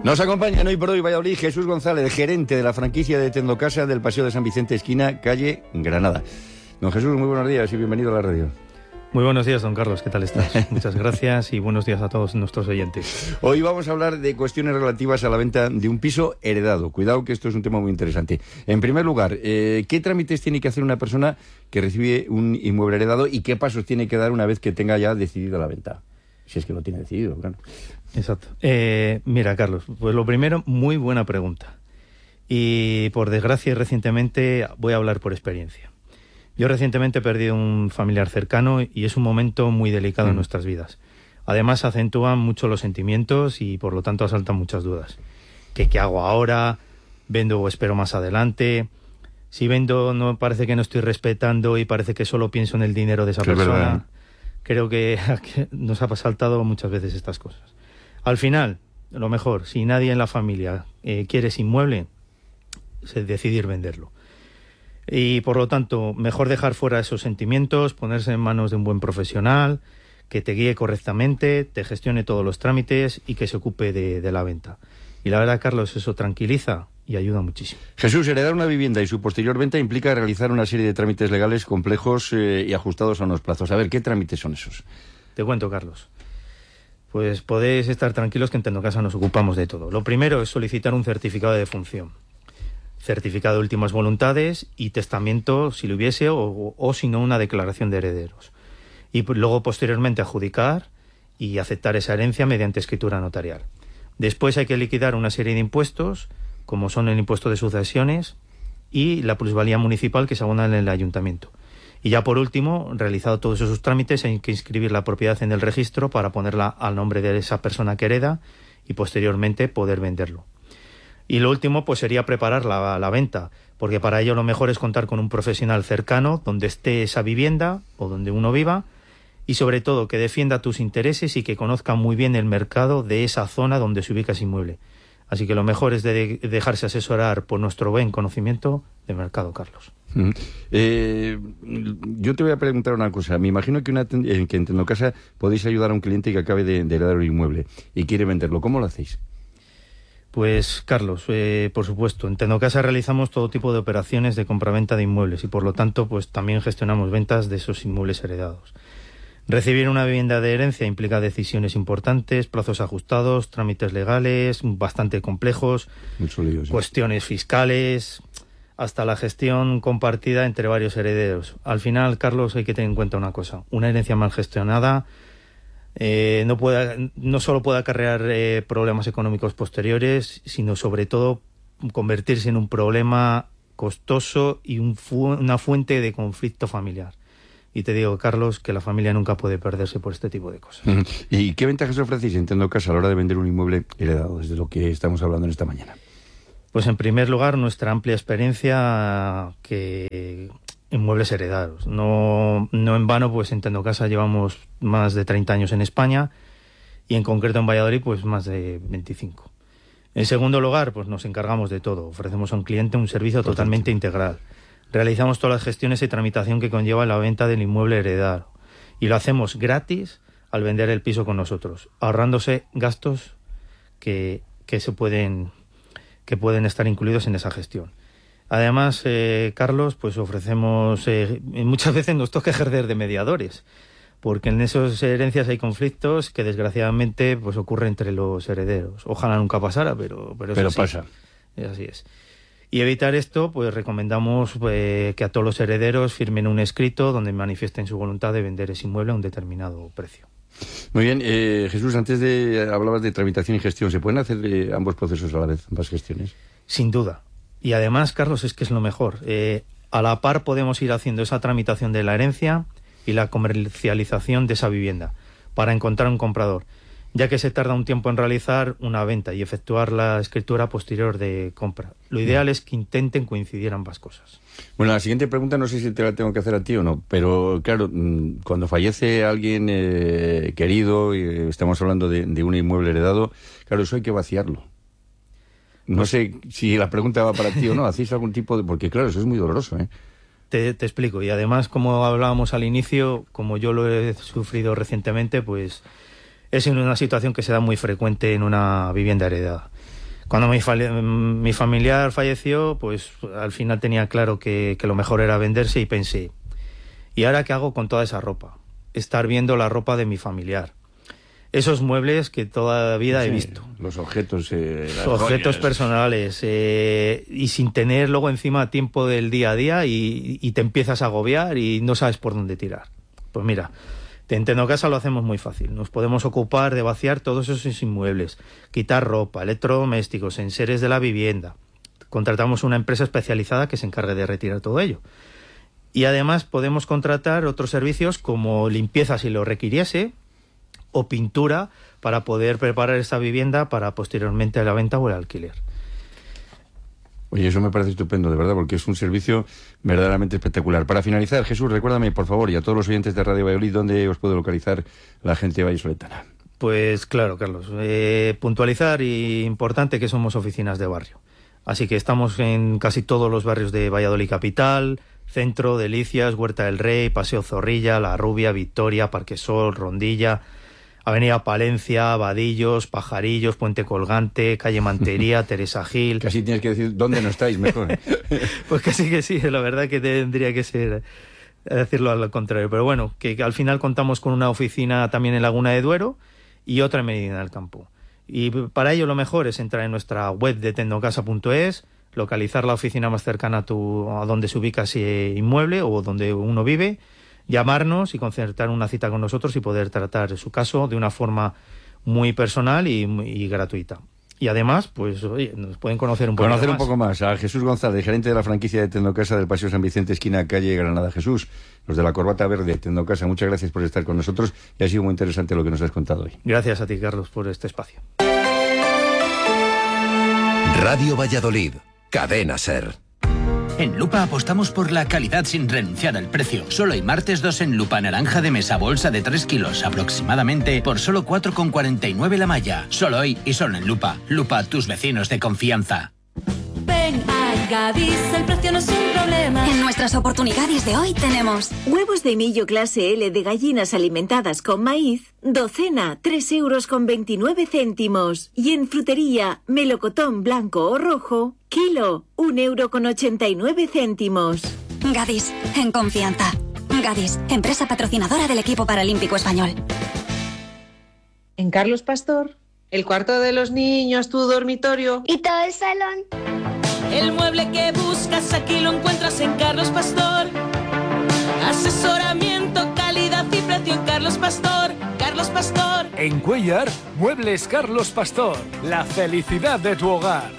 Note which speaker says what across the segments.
Speaker 1: Nos acompaña hoy por hoy Valladolid Jesús González, gerente de la franquicia de Tendocasa del Paseo de San Vicente, esquina calle Granada. Don Jesús, muy buenos días y bienvenido a la radio.
Speaker 2: Muy buenos días, don Carlos, ¿qué tal estás? Muchas gracias y buenos días a todos nuestros oyentes.
Speaker 1: Hoy vamos a hablar de cuestiones relativas a la venta de un piso heredado. Cuidado que esto es un tema muy interesante. En primer lugar, ¿qué trámites tiene que hacer una persona que recibe un inmueble heredado y qué pasos tiene que dar una vez que tenga ya decidida la venta? Si es que lo tiene decidido, claro.
Speaker 2: Exacto. Mira, Carlos, pues lo primero, muy buena pregunta. Y por desgracia, recientemente voy a hablar por experiencia. Yo recientemente he perdido un familiar cercano y es un momento muy delicado en nuestras vidas. Además, acentúan mucho los sentimientos y por lo tanto asaltan muchas dudas. ¿Qué hago ahora? ¿Vendo o espero más adelante? Si vendo, no parece que no estoy respetando y parece que solo pienso en el dinero de esa persona.
Speaker 1: Verdad.
Speaker 2: Creo que nos ha saltado muchas veces estas cosas. Al final, lo mejor, si nadie en la familia quiere ese inmueble, es decidir venderlo. Y por lo tanto, mejor dejar fuera esos sentimientos, ponerse en manos de un buen profesional, que te guíe correctamente, te gestione todos los trámites y que se ocupe de la venta. Y la verdad, Carlos, eso tranquiliza y ayuda muchísimo.
Speaker 1: Jesús, heredar una vivienda y su posterior venta implica realizar una serie de trámites legales complejos y ajustados a unos plazos. A ver, ¿qué trámites son esos?
Speaker 2: Te cuento, Carlos. Pues podéis estar tranquilos que en Tendocasa nos ocupamos de todo. Lo primero es solicitar un certificado de defunción. Certificado de últimas voluntades y testamento, si lo hubiese, o si no, una declaración de herederos. Y luego, posteriormente, adjudicar y aceptar esa herencia mediante escritura notarial. Después hay que liquidar una serie de impuestos, como son el impuesto de sucesiones y la plusvalía municipal que se abona en el ayuntamiento. Y ya por último, realizado todos esos trámites, hay que inscribir la propiedad en el registro para ponerla al nombre de esa persona que hereda y posteriormente poder venderlo. Y lo último, pues sería preparar la venta, porque para ello lo mejor es contar con un profesional cercano donde esté esa vivienda o donde uno viva y sobre todo que defienda tus intereses y que conozca muy bien el mercado de esa zona donde se ubica ese inmueble. Así que lo mejor es dejarse asesorar por nuestro buen conocimiento del mercado, Carlos.
Speaker 1: Yo te voy a preguntar una cosa. Me imagino que en Tendocasa podéis ayudar a un cliente que acabe de heredar un inmueble y quiere venderlo. ¿Cómo lo hacéis?
Speaker 2: Pues, Carlos, por supuesto, en Tendocasa realizamos todo tipo de operaciones de compraventa de inmuebles y, por lo tanto, pues también gestionamos ventas de esos inmuebles heredados. Recibir una vivienda de herencia implica decisiones importantes, plazos ajustados, trámites legales bastante complejos,
Speaker 1: Mucho lío, sí.
Speaker 2: Cuestiones fiscales, hasta la gestión compartida entre varios herederos. Al final, Carlos, hay que tener en cuenta una cosa: una herencia mal gestionada no solo puede acarrear problemas económicos posteriores, sino sobre todo convertirse en un problema costoso y una fuente de conflicto familiar. Y te digo, Carlos, que la familia nunca puede perderse por este tipo de cosas.
Speaker 1: ¿Y qué ventajas ofrecéis en Tendocasa a la hora de vender un inmueble heredado, desde lo que estamos hablando en esta mañana?
Speaker 2: Pues en primer lugar, nuestra amplia experiencia en muebles heredados. No en vano, pues en Tendocasa llevamos más de 30 años en España y en concreto en Valladolid pues más de 25. En segundo lugar, pues nos encargamos de todo. Ofrecemos a un cliente un servicio totalmente integral. Realizamos todas las gestiones y tramitación que conlleva la venta del inmueble heredado y lo hacemos gratis al vender el piso con nosotros, ahorrándose gastos que pueden estar incluidos en esa gestión. Además, Carlos, pues ofrecemos, muchas veces nos toca ejercer de mediadores, porque en esas herencias hay conflictos que desgraciadamente pues ocurre entre los herederos. Ojalá nunca pasara, pero
Speaker 1: pasa.
Speaker 2: Así es. Y evitar esto, pues recomendamos que a todos los herederos firmen un escrito donde manifiesten su voluntad de vender ese inmueble a un determinado precio.
Speaker 1: Muy bien, Jesús, antes hablabas de tramitación y gestión. ¿Se pueden hacer ambos procesos a la vez, ambas gestiones?
Speaker 2: Sin duda. Y además, Carlos, es que es lo mejor. A la par podemos ir haciendo esa tramitación de la herencia y la comercialización de esa vivienda para encontrar un comprador, ya que se tarda un tiempo en realizar una venta y efectuar la escritura posterior de compra. Lo ideal es que intenten coincidir ambas cosas.
Speaker 1: Bueno, la siguiente pregunta no sé si te la tengo que hacer a ti o no, pero claro, cuando fallece alguien querido, y estamos hablando de un inmueble heredado, claro, eso hay que vaciarlo. No sé si la pregunta va para ti o no. ¿Hacéis algún tipo de...? Porque claro, eso es muy doloroso, ¿eh?
Speaker 2: Te explico. Y además, como hablábamos al inicio, como yo lo he sufrido recientemente, pues es una situación que se da muy frecuente en una vivienda heredada. Cuando mi familiar falleció, pues al final tenía claro que lo mejor era venderse y pensé, ¿y ahora qué hago con toda esa ropa? Estar viendo la ropa de mi familiar. Esos muebles que toda la vida he visto.
Speaker 1: Los objetos...
Speaker 2: objetos personales. Y sin tener luego encima tiempo del día a día y te empiezas a agobiar y no sabes por dónde tirar. Pues mira, en Tecnocasa lo hacemos muy fácil. Nos podemos ocupar de vaciar todos esos inmuebles, quitar ropa, electrodomésticos, enseres de la vivienda. Contratamos una empresa especializada que se encargue de retirar todo ello. Y además podemos contratar otros servicios como limpieza si lo requiriese, o pintura para poder preparar esta vivienda para posteriormente la venta o el alquiler.
Speaker 1: Oye, eso me parece estupendo, de verdad, porque es un servicio verdaderamente espectacular. Para finalizar, Jesús, recuérdame, por favor, y a todos los oyentes de Radio Valladolid, ¿dónde os puede localizar la gente vallisoletana?
Speaker 2: Pues claro, Carlos. Puntualizar y importante que somos oficinas de barrio. Así que estamos en casi todos los barrios de Valladolid Capital, Centro, Delicias, Huerta del Rey, Paseo Zorrilla, La Rubia, Victoria, Parque Sol, Rondilla, Avenida Palencia, Vadillos, Pajarillos, Puente Colgante, Calle Mantería, Teresa Gil...
Speaker 1: Casi tienes que decir dónde no estáis, mejor.
Speaker 2: Pues casi que sí, la verdad que tendría que ser decirlo al contrario. Pero bueno, que al final contamos con una oficina también en Laguna de Duero y otra en Medina del Campo. Y para ello lo mejor es entrar en nuestra web de tecnocasa.es, localizar la oficina más cercana a donde se ubica ese inmueble o donde uno vive, llamarnos y concertar una cita con nosotros y poder tratar su caso de una forma muy personal y gratuita. Y además, pues, oye, nos pueden conocer un poco más.
Speaker 1: A Jesús González, gerente de la franquicia de Tecnocasa del Paseo San Vicente, esquina calle Granada. Jesús, los de la corbata verde, Tecnocasa, muchas gracias por estar con nosotros y ha sido muy interesante lo que nos has contado hoy.
Speaker 2: Gracias a ti, Carlos, por este espacio.
Speaker 3: Radio Valladolid, Cadena SER.
Speaker 4: En Lupa apostamos por la calidad sin renunciar al precio. Solo hay martes 2 en Lupa naranja de mesa bolsa de 3 kilos aproximadamente por solo 4,49 la malla. Solo hoy y solo en Lupa. Lupa, tus vecinos de confianza.
Speaker 5: Ven a Gadis, el precio no es un problema.
Speaker 6: En nuestras oportunidades de hoy tenemos
Speaker 7: huevos de millo clase L de gallinas alimentadas con maíz, docena, 3,29 €. Y en frutería, melocotón blanco o rojo, kilo, 1,89 €.
Speaker 6: Gadis, en confianza. Gadis, empresa patrocinadora del equipo paralímpico español.
Speaker 8: En Carlos Pastor, el cuarto de los niños, tu dormitorio
Speaker 9: y todo el salón.
Speaker 5: El mueble que buscas aquí lo encuentras en Carlos Pastor. Asesoramiento, calidad y precio en Carlos Pastor. Carlos Pastor.
Speaker 10: En Cuéllar, Muebles Carlos Pastor. La felicidad de tu hogar.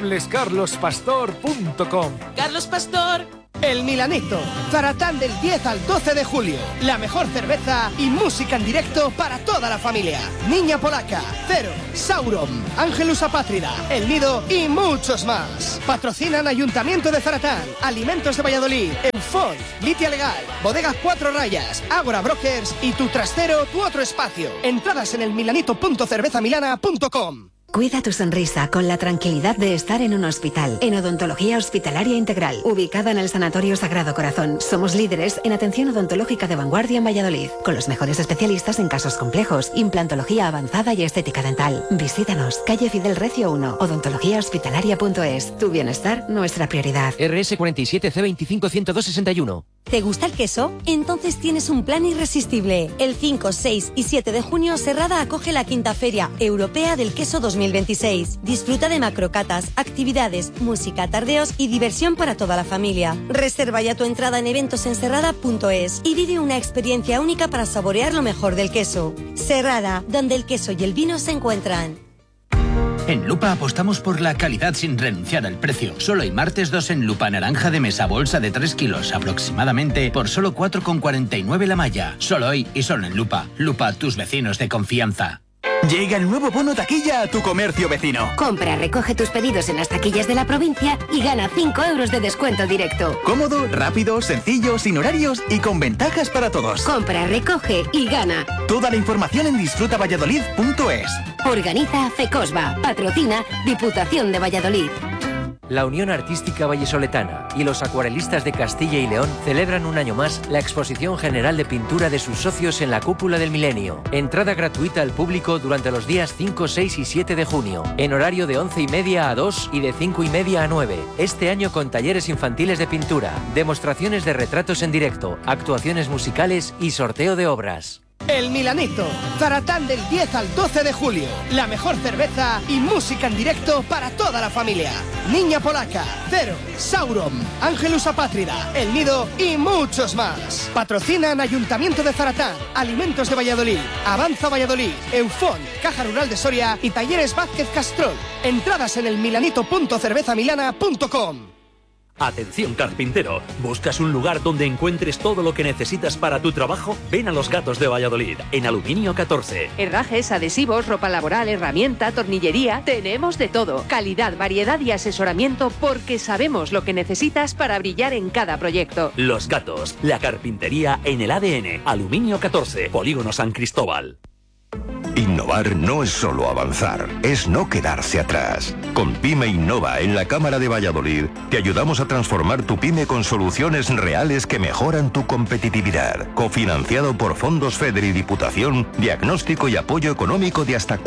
Speaker 10: Mueblescarlospastor.com.
Speaker 5: Carlos Pastor.
Speaker 11: El Milanito, Zaratán del 10 al 12 de julio. La mejor cerveza y música en directo para toda la familia. Niña Polaca, Cero, Sauron, Ángelus Apátrida, El Nido y muchos más. Patrocinan Ayuntamiento de Zaratán, Alimentos de Valladolid, Enfont, Litia Legal, Bodegas 4 Rayas, Ágora Brokers y Tu Trastero, Tu Otro Espacio. Entradas en elmilanito.cervezamilana.com.
Speaker 12: Cuida tu sonrisa con la tranquilidad de estar en un hospital. En Odontología Hospitalaria Integral, ubicada en el Sanatorio Sagrado Corazón. Somos líderes en atención odontológica de vanguardia en Valladolid, con los mejores especialistas en casos complejos, implantología avanzada y estética dental. Visítanos, calle Fidel Recio 1, odontologiahospitalaria.es. Tu bienestar, nuestra prioridad.
Speaker 13: RS 47 C25 10261.
Speaker 14: ¿Te gusta el queso? Entonces tienes un plan irresistible. El 5, 6 y 7 de junio, Serrada acoge la quinta Feria Europea del Queso 2026. Disfruta de macrocatas, actividades, música, tardeos y diversión para toda la familia. Reserva ya tu entrada en eventosenserrada.es y vive una experiencia única para saborear lo mejor del queso. Serrada, donde el queso y el vino se encuentran.
Speaker 4: En Lupa apostamos por la calidad sin renunciar al precio. Solo hay martes 2 en Lupa naranja de mesa bolsa de 3 kilos aproximadamente por solo 4,49 la malla. Solo hoy y solo en Lupa. Lupa, tus vecinos de confianza.
Speaker 15: Llega el nuevo bono taquilla a tu comercio vecino.
Speaker 16: Compra, recoge tus pedidos en las taquillas de la provincia y gana 5 € de descuento directo.
Speaker 15: Cómodo, rápido, sencillo, sin horarios y con ventajas para todos.
Speaker 16: Compra, recoge y gana.
Speaker 15: Toda la información en disfrutavalladolid.es.
Speaker 16: Organiza FECOSBA. Patrocina Diputación de Valladolid.
Speaker 13: la Unión Artística Vallesoletana y los acuarelistas de Castilla y León celebran un año más la exposición general de pintura de sus socios en la Cúpula del Milenio. Entrada gratuita al público durante los días 5, 6 y 7 de junio, en horario de 11:30 a 2 y de 5:30 a 9. Este año con talleres infantiles de pintura, demostraciones de retratos en directo, actuaciones musicales y sorteo de obras.
Speaker 11: El Milanito, Zaratán del 10 al 12 de julio. La mejor cerveza y música en directo para toda la familia. Niña Polaca, Cero, Sauron, Ángelus Apátrida, El Nido y muchos más. Patrocinan Ayuntamiento de Zaratán, Alimentos de Valladolid, Avanza Valladolid, Eufón, Caja Rural de Soria y Talleres Vázquez Castrol. Entradas en el milanito.cervezamilana.com.
Speaker 9: Atención carpintero, ¿buscas un lugar donde encuentres todo lo que necesitas para tu trabajo? Ven a Los Gatos de Valladolid, en Aluminio 14.
Speaker 17: Herrajes, adhesivos, ropa laboral, herramienta, tornillería, tenemos de todo. Calidad, variedad y asesoramiento porque sabemos lo que necesitas para brillar en cada proyecto.
Speaker 9: Los Gatos, la carpintería en el ADN. Aluminio 14, Polígono San Cristóbal.
Speaker 3: Innovar no es solo avanzar, es no quedarse atrás. Con Pyme Innova en la Cámara de Valladolid te ayudamos a transformar tu pyme con soluciones reales que mejoran tu competitividad. Cofinanciado por fondos FEDER y Diputación, diagnóstico y apoyo económico de hasta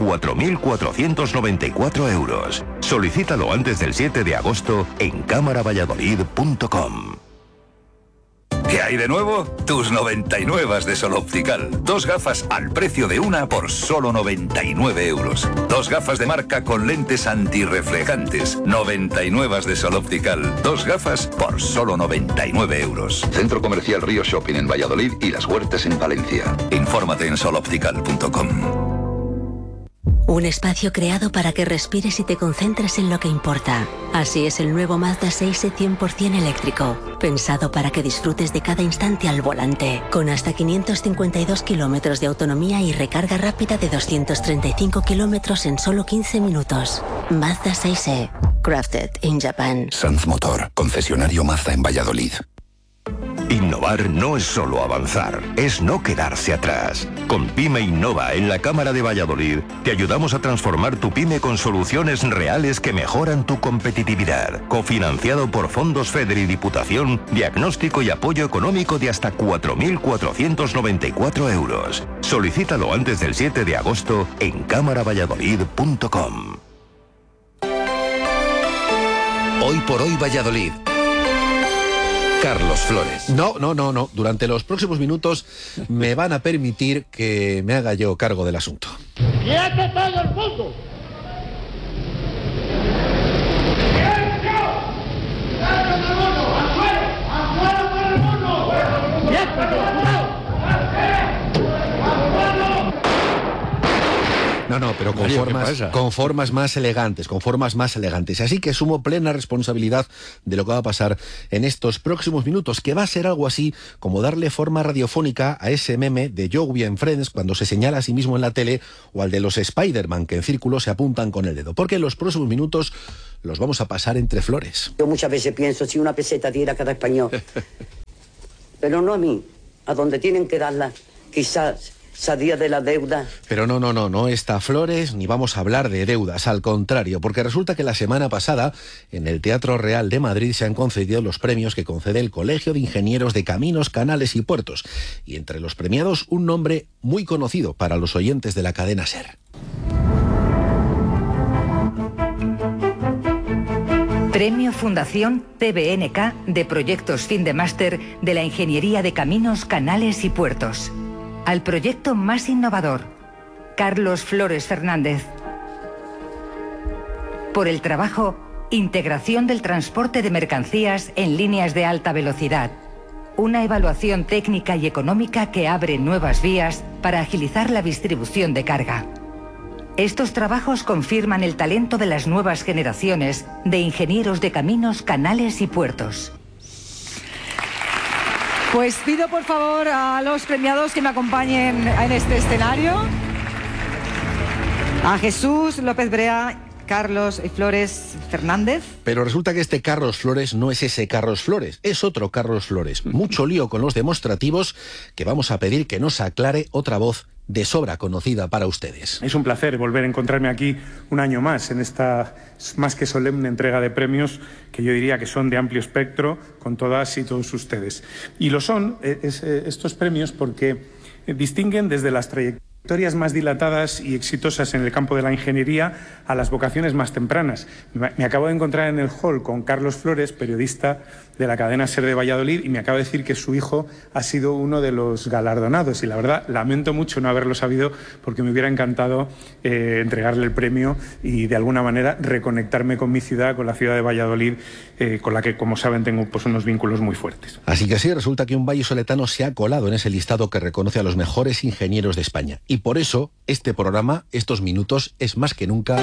Speaker 3: 4.494 euros. Solicítalo antes del 7 de agosto en cámaravalladolid.com.
Speaker 18: ¿Qué hay de nuevo? Tus 99 de Sol Optical. 2 gafas al precio de una por solo 99 euros. 2 gafas de marca con lentes antirreflejantes. 99 de Sol Optical. 2 gafas por solo 99 euros.
Speaker 19: Centro Comercial Río Shopping en Valladolid y Las Huertas en Valencia.
Speaker 18: Infórmate en soloptical.com.
Speaker 20: Un espacio creado para que respires y te concentres en lo que importa. Así es el nuevo Mazda 6e 100% eléctrico, pensado para que disfrutes de cada instante al volante, con hasta 552 kilómetros de autonomía y recarga rápida de 235 kilómetros en solo 15 minutos. Mazda 6e, crafted in Japan.
Speaker 3: Sanz Motor, concesionario Mazda en Valladolid. Innovar no es solo avanzar, es no quedarse atrás. Con Pyme Innova en la Cámara de Valladolid te ayudamos a transformar tu pyme con soluciones reales que mejoran tu competitividad. Cofinanciado por fondos FEDER y Diputación, diagnóstico y apoyo económico de hasta 4.494 euros. Solicítalo antes del 7 de agosto en cámaravalladolid.com. Hoy por hoy Valladolid. Carlos Flores.
Speaker 21: No. Durante los próximos minutos me van a permitir que me haga yo cargo del asunto.
Speaker 22: ¡Quieto todo el mundo! ¡Silencio! ¡Afuera todo el mundo! ¡Afuera todo el mundo! ¡Quieto, cuidado!
Speaker 21: No, pero con formas más elegantes. Así que asumo plena responsabilidad de lo que va a pasar en estos próximos minutos, que va a ser algo así como darle forma radiofónica a ese meme de Joey and Friends cuando se señala a sí mismo en la tele, o al de los Spider-Man que en círculo se apuntan con el dedo, porque en los próximos minutos los vamos a pasar entre flores.
Speaker 23: Yo muchas veces pienso si una peseta diera a cada español, pero no a mí, a donde tienen que darla, quizás salía de la deuda.
Speaker 21: Pero no está Flores, ni vamos a hablar de deudas, al contrario, porque resulta que la semana pasada en el Teatro Real de Madrid se han concedido los premios que concede el Colegio de Ingenieros de Caminos, Canales y Puertos, y entre los premiados un nombre muy conocido para los oyentes de la cadena SER.
Speaker 24: Premio Fundación TBNK de Proyectos Fin de Máster de la Ingeniería de Caminos, Canales y Puertos. Al proyecto más innovador, Carlos Flores Fernández. Por el trabajo, integración del transporte de mercancías en líneas de alta velocidad. Una evaluación técnica y económica que abre nuevas vías para agilizar la distribución de carga. Estos trabajos confirman el talento de las nuevas generaciones de ingenieros de caminos, canales y puertos.
Speaker 25: Pues pido por favor a los premiados que me acompañen en este escenario. A Jesús López Brea, Carlos Flores Fernández.
Speaker 21: Pero resulta que este Carlos Flores no es ese Carlos Flores, es otro Carlos Flores. Mucho lío con los demostrativos, que vamos a pedir que nos aclare otra voz de sobra conocida para ustedes.
Speaker 1: Es un placer volver a encontrarme aquí un año más en esta más que solemne entrega de premios que yo diría que son de amplio espectro con todas y todos ustedes. Y lo son estos premios porque distinguen desde las trayectorias más dilatadas y exitosas en el campo de la ingeniería a las vocaciones más tempranas. Me acabo de encontrar en el hall con Carlos Flores, periodista de la cadena SER de Valladolid, y me acaba de decir que su hijo ha sido uno de los galardonados. Y la verdad, lamento mucho no haberlo sabido porque me hubiera encantado entregarle el premio y de alguna manera reconectarme con mi ciudad, con la ciudad de Valladolid, con la que, como saben, tengo pues unos vínculos muy fuertes.
Speaker 21: Así que sí, resulta que un vallisoletano se ha colado en ese listado que reconoce a los mejores ingenieros de España. Y por eso, este programa, estos minutos, es más que nunca...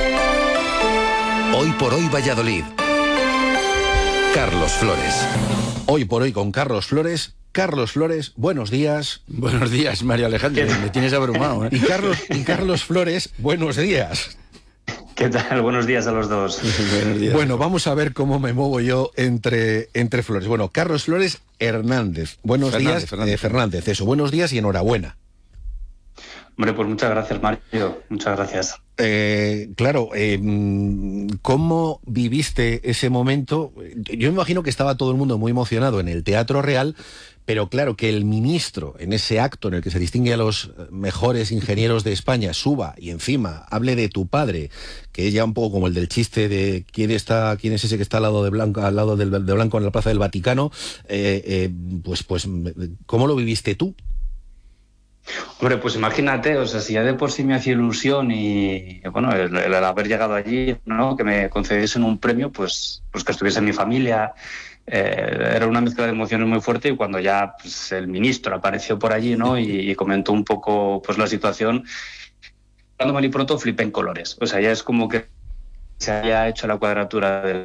Speaker 3: Hoy por hoy Valladolid. Carlos Flores.
Speaker 21: Hoy por hoy con Carlos Flores. Carlos Flores, buenos días.
Speaker 2: Buenos días, María Alejandra, me tienes abrumado, ¿eh?
Speaker 21: Y Carlos Flores, buenos días.
Speaker 6: ¿Qué tal? Buenos días a los dos.
Speaker 21: Buenos días. Bueno, vamos a ver cómo me muevo yo entre Flores. Bueno, Carlos Flores Hernández. Buenos días, Fernández, eso. Buenos días y enhorabuena.
Speaker 6: Hombre, pues muchas gracias, Mario. Muchas gracias.
Speaker 21: Claro, ¿cómo viviste ese momento? Yo me imagino que estaba todo el mundo muy emocionado en el Teatro Real, pero claro, que el ministro, en ese acto en el que se distingue a los mejores ingenieros de España, suba y encima hable de tu padre, que es ya un poco como el del chiste de quién es ese que está al lado de Blanco, de Blanco en la Plaza del Vaticano, pues ¿cómo lo viviste tú?
Speaker 6: Hombre, pues imagínate, o sea, si ya de por sí me hacía ilusión y, bueno, el haber llegado allí, ¿no?, que me concediesen un premio, pues que estuviese mi familia, era una mezcla de emociones muy fuerte, y cuando ya pues, el ministro apareció por allí, ¿no?, y comentó un poco pues la situación, cuando me li pronto flipé en colores, o sea, ya es como que se haya hecho la cuadratura del...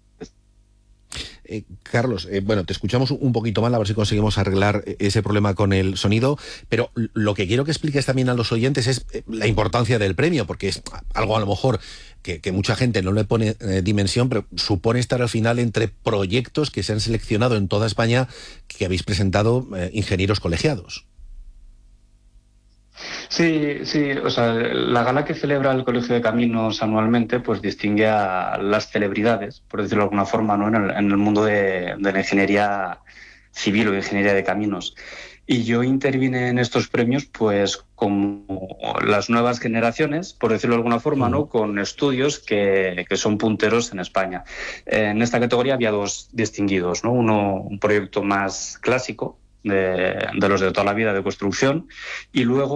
Speaker 21: Carlos, bueno, te escuchamos un poquito mal, a ver si conseguimos arreglar ese problema con el sonido, pero lo que quiero que expliques también a los oyentes es la importancia del premio, porque es algo a lo mejor que mucha gente no le pone dimensión, pero supone estar al final entre proyectos que se han seleccionado en toda España que habéis presentado ingenieros colegiados.
Speaker 6: Sí, o sea, la gala que celebra el Colegio de Caminos anualmente pues distingue a las celebridades, por decirlo de alguna forma, ¿no?, en el mundo de la ingeniería civil o de ingeniería de caminos. Y yo intervine en estos premios pues como las nuevas generaciones, por decirlo de alguna forma, ¿no?, con estudios que son punteros en España. En esta categoría había dos distinguidos, ¿no? Uno, un proyecto más clásico, de los de toda la vida de construcción, y luego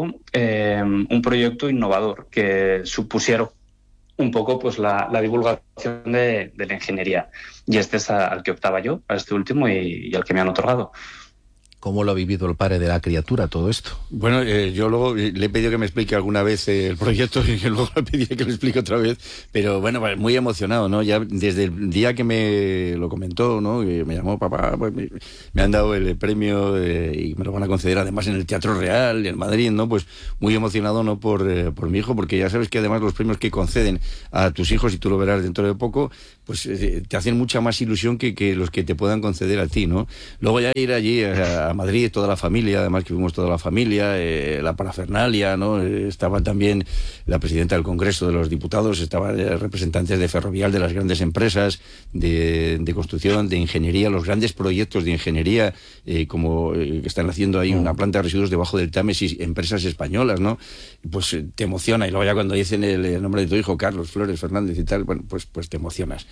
Speaker 6: un proyecto innovador que supusieron un poco pues la divulgación de la ingeniería, y este es al que optaba yo, a este último, y al que me han otorgado.
Speaker 21: ¿Cómo lo ha vivido el padre de la criatura todo esto?
Speaker 2: Bueno, yo luego le he pedido que me explique alguna vez el proyecto y luego le pediré que lo explique otra vez, pero bueno, muy emocionado, ¿no? Ya desde el día que me lo comentó, ¿no?, y me llamó papá, pues me han dado el premio y me lo van a conceder además en el Teatro Real en Madrid, ¿no? Pues muy emocionado, ¿no?, por mi hijo, porque ya sabes que además los premios que conceden a tus hijos, y tú lo verás dentro de poco, pues te hacen mucha más ilusión que los que te puedan conceder a ti, ¿no? Luego ya ir allí a Madrid, toda la familia, además que fuimos toda la familia, la parafernalia, ¿no? Estaba también la presidenta del Congreso de los Diputados, estaban representantes de Ferrovial, de las grandes empresas de construcción, de ingeniería, los grandes proyectos de ingeniería, como que están haciendo ahí una planta de residuos debajo del Támesis, empresas españolas, ¿no? Pues te emociona, y luego ya cuando dicen el nombre de tu hijo, Carlos Flores Fernández y tal, bueno, pues te emocionas.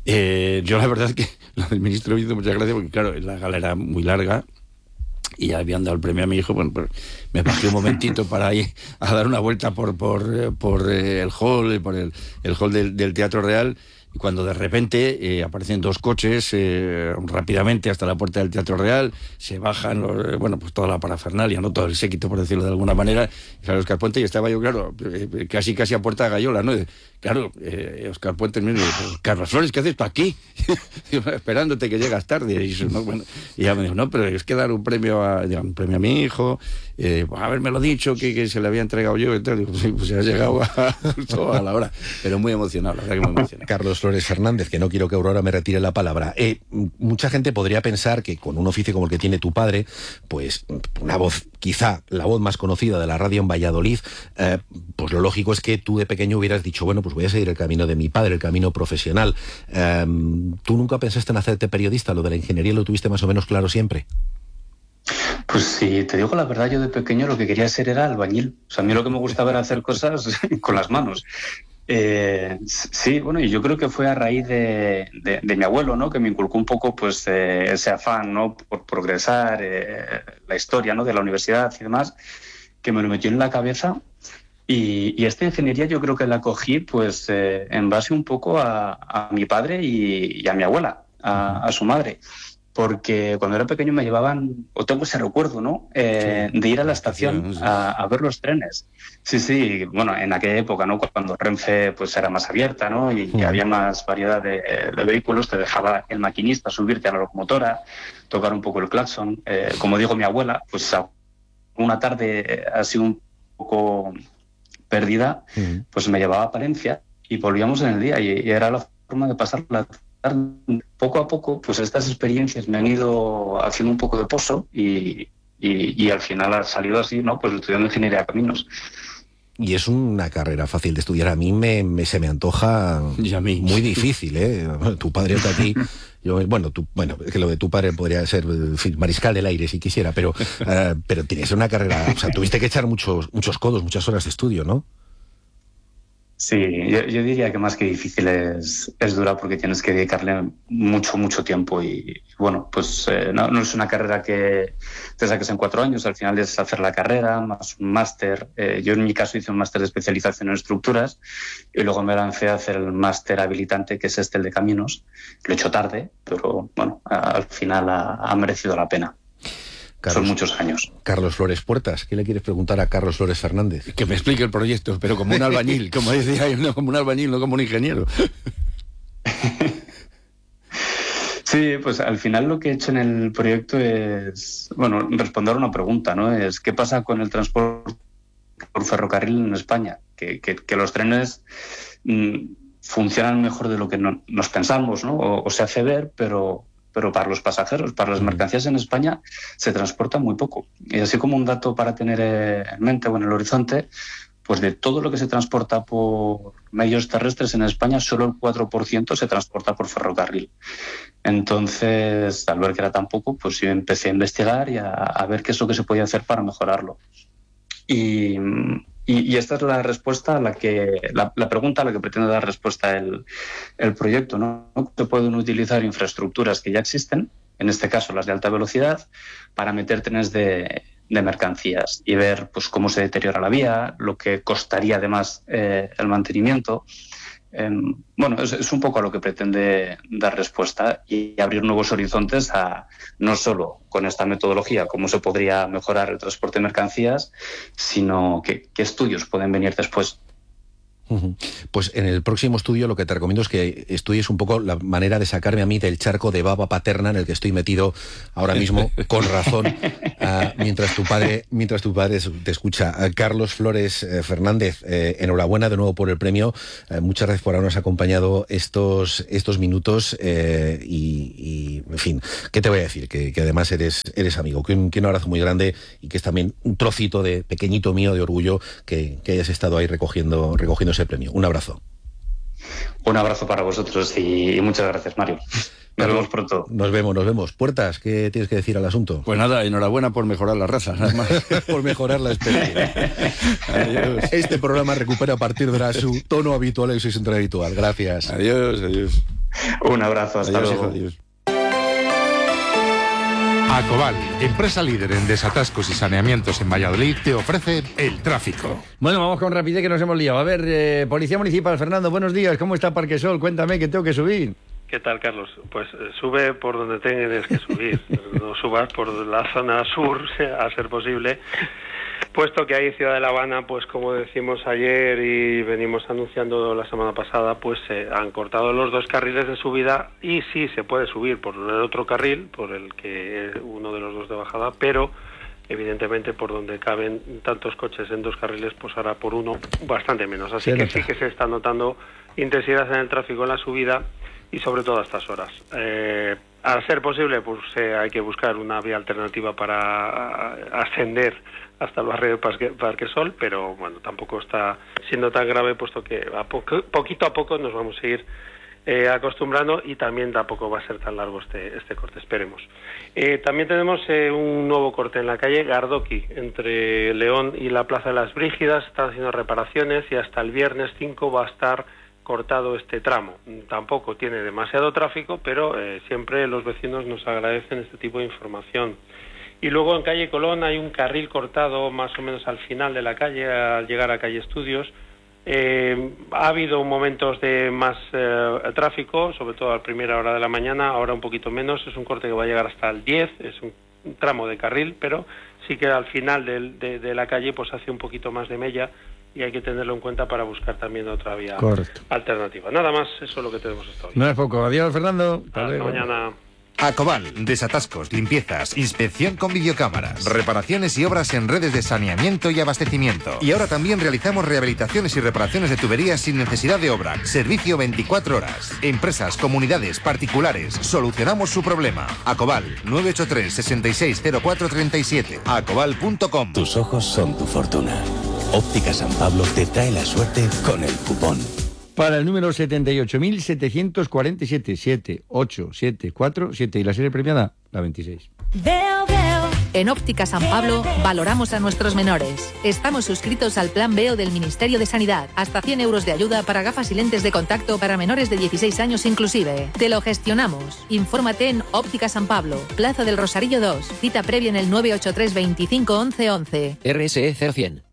Speaker 2: Yo la verdad es que lo del ministro me hizo mucha gracia, porque claro, la gala era muy larga, y ya habían dado el premio a mi hijo. Bueno, pues me bajé un momentito para ir a dar una vuelta por el hall, por el hall del Teatro Real, y cuando de repente aparecen dos coches rápidamente hasta la puerta del Teatro Real, se bajan pues toda la parafernalia, no todo el séquito, por decirlo de alguna manera, y sale Óscar Puente, y estaba yo, claro, casi a puerta de Gallola, ¿no? Claro, Óscar Puente mismo, Carlos Flores, ¿qué haces tú aquí? Esperándote que llegas tarde. Y eso, ¿no? Bueno, y ya me dijo, no, pero es que dar un premio a mi hijo, haberme lo dicho, que se le había entregado yo, y tal. Digo, sí, pues ya ha llegado justo a la hora, pero muy emocionado, la verdad que muy emocionado.
Speaker 21: Carlos Flores Fernández, que no quiero que Aurora me retire la palabra. Mucha gente podría pensar que con un oficio como el que tiene tu padre, pues una voz, quizá la voz más conocida de la radio en Valladolid, pues lo lógico es que tú de pequeño hubieras dicho, bueno, pues voy a seguir el camino de mi padre, el camino profesional. ¿Tú nunca pensaste en hacerte periodista? ¿Lo de la ingeniería lo tuviste más o menos claro siempre?
Speaker 6: Pues si te digo la verdad, yo de pequeño lo que quería ser era albañil. O sea, a mí lo que me gustaba era hacer cosas con las manos. Sí, bueno, y yo creo que fue a raíz de mi abuelo, ¿no? Que me inculcó un poco pues ese afán, ¿no? Por progresar, la historia, ¿no? De la universidad y demás, que me lo metió en la cabeza. Y esta ingeniería yo creo que la cogí pues en base un poco a mi padre y a mi abuela, a su madre. Porque cuando era pequeño me llevaban, o tengo ese recuerdo, ¿no? De ir a la estación a ver los trenes. Sí, bueno, en aquella época, ¿no? Cuando Renfe pues era más abierta, ¿no? Y había más variedad de vehículos, te dejaba el maquinista subirte a la locomotora, tocar un poco el claxon. Como dijo mi abuela, pues una tarde así un poco perdida, pues me llevaba a Palencia y volvíamos en el día y era la forma de pasar la tarde. Poco a poco, pues estas experiencias me han ido haciendo un poco de pozo y al final ha salido así, ¿no? Pues estudiando ingeniería de caminos.
Speaker 21: Y es una carrera fácil de estudiar. A mí se me antoja muy difícil, ¿eh? Tu padre está aquí. Es que lo de tu padre podría ser, en fin, mariscal del aire si quisiera, pero tienes una carrera, o sea, tuviste que echar muchos codos, muchas horas de estudio, ¿no?
Speaker 6: Sí, yo diría que más que difícil es dura porque tienes que dedicarle mucho tiempo y bueno, pues no es una carrera que te saques en 4 años, al final es hacer la carrera, más un máster. Yo en mi caso hice un máster de especialización en estructuras y luego me lancé a hacer el máster habilitante, que es el de caminos. Lo he hecho tarde, pero bueno, al final ha merecido la pena. Son muchos años.
Speaker 21: Carlos Flores Puertas, ¿qué le quieres preguntar a Carlos Flores Fernández?
Speaker 2: Que me explique el proyecto, pero como un albañil, como decía, no como un albañil, no como un ingeniero.
Speaker 6: Sí, pues al final lo que he hecho en el proyecto es, bueno, responder a una pregunta, ¿no? Es ¿qué pasa con el transporte por ferrocarril en España? Que los trenes funcionan mejor de lo que nos pensamos, ¿no? O se hace ver, pero para los pasajeros, para las mercancías en España se transporta muy poco. Y así como un dato para tener en mente o en el horizonte, pues de todo lo que se transporta por medios terrestres en España, solo el 4% se transporta por ferrocarril. Entonces, al ver que era tan poco, pues yo empecé a investigar y a ver qué es lo que se podía hacer para mejorarlo. Y esta es la respuesta a la pregunta a la que pretende dar respuesta el proyecto, ¿no? Se pueden utilizar infraestructuras que ya existen, en este caso las de alta velocidad, para meter trenes de mercancías y ver pues cómo se deteriora la vía, lo que costaría además el mantenimiento. Bueno, es un poco a lo que pretende dar respuesta y abrir nuevos horizontes a no solo con esta metodología cómo se podría mejorar el transporte de mercancías, sino qué estudios pueden venir después.
Speaker 21: Pues en el próximo estudio lo que te recomiendo es que estudies un poco la manera de sacarme a mí del charco de baba paterna en el que estoy metido ahora mismo, con razón, mientras tu padre te escucha. Carlos Flores Fernández, enhorabuena de nuevo por el premio. Muchas gracias por habernos acompañado estos minutos y en fin, ¿qué te voy a decir? Que además eres amigo. Que un abrazo muy grande y que es también un trocito de pequeñito mío de orgullo que hayas estado ahí recogiendo ese premio. Un abrazo.
Speaker 6: Un abrazo para vosotros y muchas gracias, Mario. Nos vemos pronto.
Speaker 21: Nos vemos. Puertas, ¿qué tienes que decir al asunto?
Speaker 2: Pues nada, enhorabuena por mejorar la raza, nada más.
Speaker 21: Por mejorar la especie. Adiós. Este programa recupera a partir de ahora su tono habitual y su centro habitual. Gracias.
Speaker 2: Adiós.
Speaker 6: Un abrazo, hasta luego.
Speaker 2: Adiós.
Speaker 5: Acobal, empresa líder en desatascos y saneamientos en Valladolid, te ofrece el tráfico.
Speaker 2: Bueno, vamos con rapidez que nos hemos liado. A ver, Policía Municipal, Fernando, buenos días. ¿Cómo está Parquesol? Cuéntame que tengo que subir.
Speaker 7: ¿Qué tal, Carlos? Pues sube por donde tienes que subir. No subas por la zona sur, a ser posible. Puesto que ahí en Ciudad de La Habana, pues como decimos ayer y venimos anunciando la semana pasada, pues se han cortado los 2 carriles de subida y sí se puede subir por el otro carril, por el que es uno de los 2 de bajada, pero evidentemente por donde caben tantos coches en 2 carriles, pues ahora por uno bastante menos. Así que sí que se está notando intensidad en el tráfico en la subida y sobre todo a estas horas. A ser posible, pues hay que buscar una vía alternativa para ascender hasta el barrio de Parquesol, pero bueno, tampoco está siendo tan grave, puesto que poquito a poco nos vamos a ir acostumbrando, y también tampoco va a ser tan largo este corte, esperemos. También tenemos un nuevo corte en la calle Gardoqui, entre León y la Plaza de las Brígidas. Están haciendo reparaciones y hasta el viernes 5 va a estar cortado este tramo. Tampoco tiene demasiado tráfico, pero siempre los vecinos nos agradecen este tipo de información. Y luego en calle Colón hay un carril cortado más o menos al final de la calle, al llegar a calle Estudios. Ha habido momentos de más tráfico, sobre todo a primera hora de la mañana, ahora un poquito menos. Es un corte que va a llegar hasta el 10, es un tramo de carril, pero sí que al final de la calle pues hace un poquito más de mella, y hay que tenerlo en cuenta para buscar también otra vía alternativa. Nada más, eso es lo que tenemos hasta hoy.
Speaker 4: No es poco. Adiós, Fernando.
Speaker 7: Hasta mañana.
Speaker 5: Acobal, desatascos, limpiezas, inspección con videocámaras, reparaciones y obras en redes de saneamiento y abastecimiento. Y ahora también realizamos rehabilitaciones y reparaciones de tuberías sin necesidad de obra. Servicio 24 horas. Empresas, comunidades, particulares. Solucionamos su problema. Acobal, 983 660437. Acobal.com.
Speaker 8: Tus ojos son tu fortuna. Óptica San Pablo te trae la suerte con el cupón.
Speaker 4: Para el número 78.747, 78747 y la serie premiada, la 26.
Speaker 10: En Óptica San Pablo valoramos a nuestros menores. Estamos suscritos al Plan Veo del Ministerio de Sanidad. Hasta 100 euros de ayuda para gafas y lentes de contacto para menores de 16 años inclusive. Te lo gestionamos. Infórmate en Óptica San Pablo, Plaza del Rosarillo 2. Cita previa en el 983 25 11 11.
Speaker 13: RSE 0100.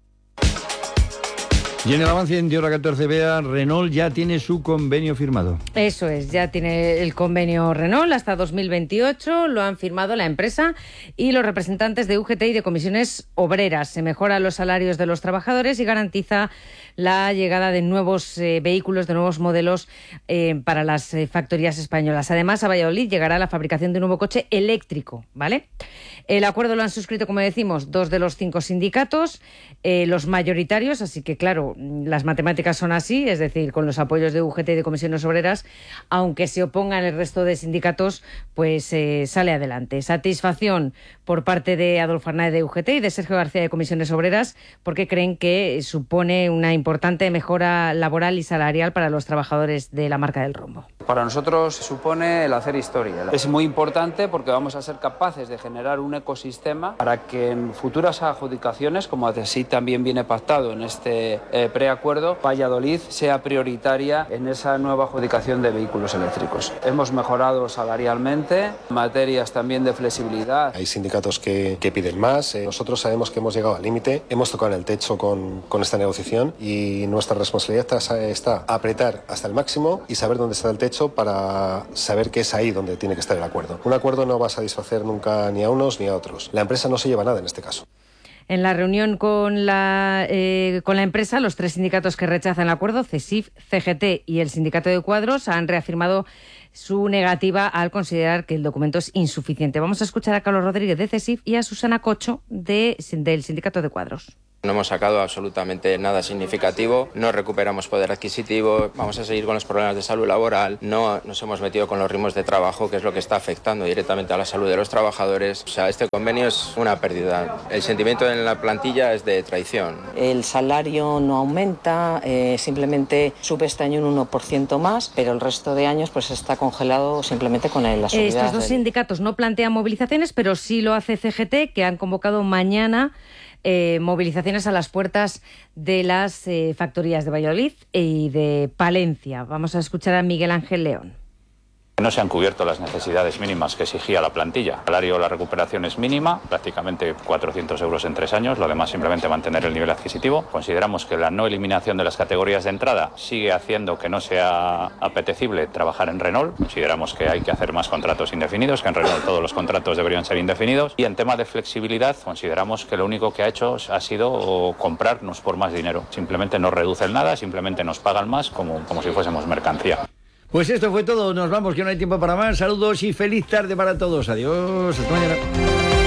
Speaker 4: Y en el avance de hora 14, Bea, Renault ya tiene su convenio firmado.
Speaker 12: Eso es, ya tiene el convenio Renault hasta 2028, lo han firmado la empresa y los representantes de UGT y de comisiones obreras. Se mejoran los salarios de los trabajadores y garantiza la llegada de nuevos vehículos, de nuevos modelos para las factorías españolas. Además, a Valladolid llegará la fabricación de un nuevo coche eléctrico, ¿vale? El acuerdo lo han suscrito, como decimos, 2 de los 5 sindicatos, los mayoritarios, así que, claro, las matemáticas son así, es decir, con los apoyos de UGT y de comisiones obreras, aunque se opongan el resto de sindicatos, pues sale adelante. Satisfacción por parte de Adolfo Arnaez de UGT y de Sergio García de comisiones obreras, porque creen que supone una importante mejora laboral y salarial para los trabajadores de la marca del Rombo.
Speaker 14: Para nosotros supone el hacer historia. Es muy importante porque vamos a ser capaces de generar un ecosistema para que en futuras adjudicaciones, como así también viene pactado en este preacuerdo, Valladolid sea prioritaria en esa nueva adjudicación de vehículos eléctricos. Hemos mejorado salarialmente, materias también de flexibilidad.
Speaker 26: Hay sindicatos que piden más. Nosotros sabemos que hemos llegado al límite, hemos tocado en el techo con esta negociación y nuestra responsabilidad está apretar hasta el máximo y saber dónde está el techo para saber que es ahí donde tiene que estar el acuerdo. Un acuerdo no va a satisfacer nunca ni a unos ni a otros. La empresa no se lleva nada en este caso.
Speaker 12: En la reunión con la empresa, los 3 sindicatos que rechazan el acuerdo, CESIF, CGT y el Sindicato de Cuadros, han reafirmado su negativa al considerar que el documento es insuficiente. Vamos a escuchar a Carlos Rodríguez de CESIF y a Susana Cocho del Sindicato de Cuadros.
Speaker 27: No hemos sacado absolutamente nada significativo, no recuperamos poder adquisitivo, vamos a seguir con los problemas de salud laboral, no nos hemos metido con los ritmos de trabajo, que es lo que está afectando directamente a la salud de los trabajadores. O sea, este convenio es una pérdida. El sentimiento en la plantilla es de traición.
Speaker 28: El salario no aumenta, simplemente sube este año un 1% más, pero el resto de años pues está congelado simplemente con la subida.
Speaker 12: Estos 2 sindicatos no plantean movilizaciones, pero sí lo hace CGT, que han convocado mañana movilizaciones a las puertas de las factorías de Valladolid y de Palencia. Vamos a escuchar a Miguel Ángel León.
Speaker 29: No se han cubierto las necesidades mínimas que exigía la plantilla. El salario, la recuperación es mínima, prácticamente 400 euros en 3 años, lo demás simplemente mantener el nivel adquisitivo. Consideramos que la no eliminación de las categorías de entrada sigue haciendo que no sea apetecible trabajar en Renault. Consideramos que hay que hacer más contratos indefinidos, que en Renault todos los contratos deberían ser indefinidos. Y en tema de flexibilidad, consideramos que lo único que ha hecho ha sido comprarnos por más dinero. Simplemente no reducen nada, simplemente nos pagan más como si fuésemos mercancía.
Speaker 4: Pues esto fue todo, nos vamos, que no hay tiempo para más. Saludos y feliz tarde para todos. Adiós, hasta mañana.